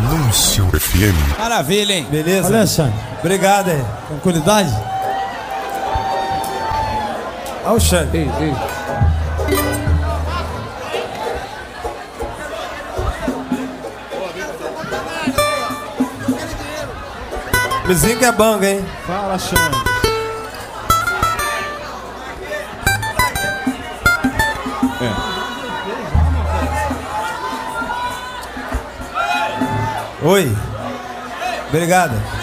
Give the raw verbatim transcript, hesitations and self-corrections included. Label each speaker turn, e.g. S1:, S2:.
S1: Anúncio F M.
S2: Maravilha, hein?
S3: Beleza?
S4: Olha, Alexandre.
S3: Obrigado, hein?
S4: Tranquilidade?
S3: Olha o Xande.
S4: Ei, ei.
S3: Mizinho que é banga, hein?
S4: Fala, Xande.
S3: Oi. Obrigado.